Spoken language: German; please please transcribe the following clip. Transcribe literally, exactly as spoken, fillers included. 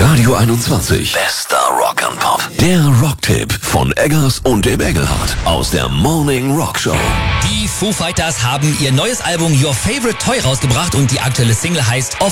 Radio einundzwanzig. Bester Rock and Pop. Der Rocktipp von Eggers und dem Engelhardt aus der Morning Rock Show. Die Foo Fighters haben ihr neues Album Your Favorite Toy rausgebracht und die aktuelle Single heißt